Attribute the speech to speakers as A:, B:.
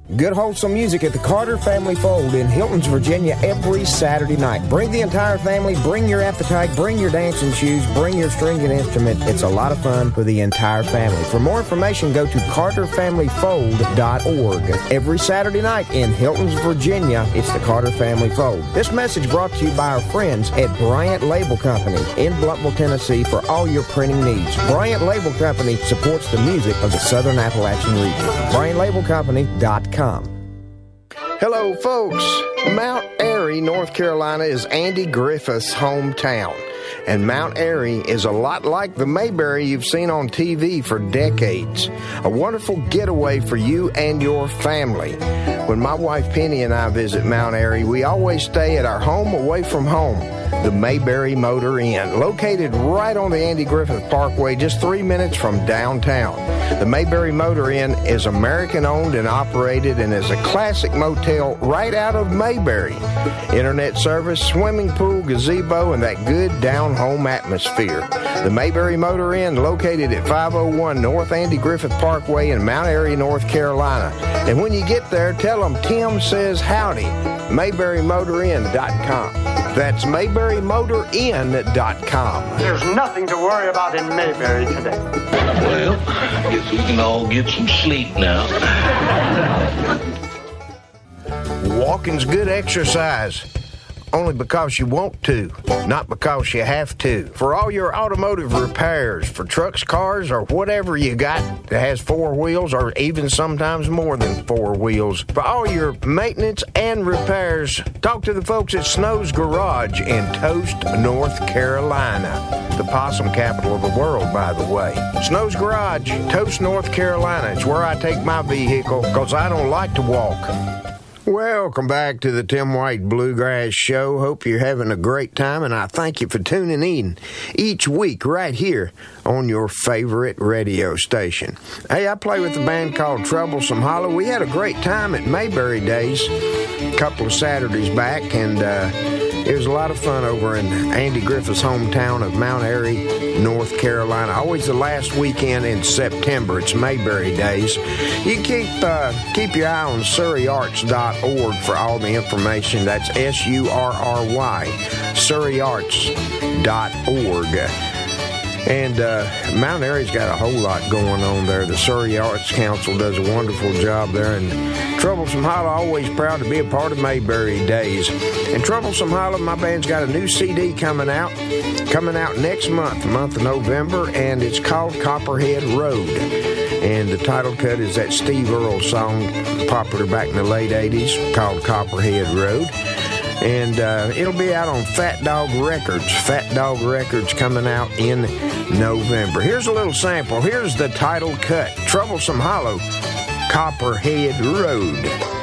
A: Good wholesome music at the Carter Family Fold in Hiltons, Virginia every Saturday night. Bring the entire family, bring your appetite, bring your dancing shoes, bring your stringed instrument. It's a lot of fun for the entire family. For more information, go to carterfamilyfold.org. Every Saturday night in Hiltons, Virginia, it's the Carter Family Fold. This message brought to you by our friends at Bryant Label Company in Blumpville, Tennessee for all your printing needs. Bryant Label Company supports the music of the Southern Appalachian region. BryantLabelCompany.com.
B: Hello, folks. Mount Airy, North Carolina is Andy Griffith's hometown. And Mount Airy is a lot like the Mayberry you've seen on TV for decades. A wonderful getaway for you and your family. When my wife Penny and I visit Mount Airy, we always stay at our home away from home, the Mayberry Motor Inn, located right on the Andy Griffith Parkway, just 3 minutes from downtown. The Mayberry Motor Inn is American-owned and operated and is a classic motel right out of Mayberry. Internet service, swimming pool, gazebo, and that good down-home atmosphere. The Mayberry Motor Inn, located at 501 North Andy Griffith Parkway in Mount Airy, North Carolina. And when you get there, tell them Tim says howdy. MayberryMotorInn.com. That's MayberryMotorInn.com.
C: There's nothing to worry about in Mayberry today.
D: Well, I guess we can all get some sleep now.
B: Walking's good exercise. Only because you want to, not because you have to. For all your automotive repairs, for trucks, cars, or whatever you got that has four wheels, or even sometimes more than four wheels. For all your maintenance and repairs, talk to the folks at Snow's Garage in Toast, North Carolina. The possum capital of the world, by the way. Snow's Garage, Toast, North Carolina. It's where I take my vehicle, because I don't like to walk. Welcome back to the Tim White Bluegrass Show. Hope you're having a great time, and I thank you for tuning in each week right here on your favorite radio station. Hey, I play with a band called Troublesome Hollow. We had a great time at Mayberry Days a couple of Saturdays back, and it was a lot of fun over in Andy Griffith's hometown of Mount Airy, North Carolina. Always the last weekend in September. It's Mayberry Days. You keep your eye on SurryArts.org for all the information. That's SURRY, SurryArts.org. And Mount Airy's got a whole lot going on there. The Surrey Arts Council does a wonderful job there. And Troublesome Hollow, always proud to be a part of Mayberry Days. And Troublesome Hollow, my band's got a new CD coming out next month, the month of November, and it's called Copperhead Road. And the title cut is that Steve Earle song, popular back in the late 80s, called Copperhead Road. And it'll be out on Fat Dog Records. Fat Dog Records coming out in November. Here's a little sample. Here's the title cut. Troublesome Hollow, Copperhead Road.